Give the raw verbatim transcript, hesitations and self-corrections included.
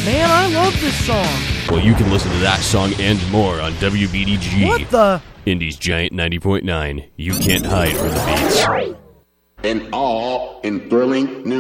Man, I love this song. Well, you can listen to that song and more on W B D G. What the? Indy's Giant ninety point nine. You can't hide from the beats. And all in thrilling news.